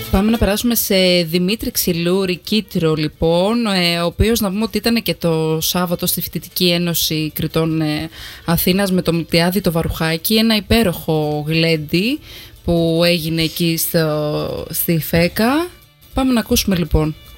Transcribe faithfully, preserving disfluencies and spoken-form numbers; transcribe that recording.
Πάμε να περάσουμε σε Δημήτρη Ξυλούρη Κίτρο, λοιπόν, ο οποίος να πούμε ότι ήταν και το Σάββατο στη Φοιτητική Ένωση Κρητών Αθήνας με το Μιλτιάδη το Βαρουχάκι, ένα υπέροχο γλέντι που έγινε εκεί στο, στη ΦΕΚΑ. Πάμε να ακούσουμε λοιπόν.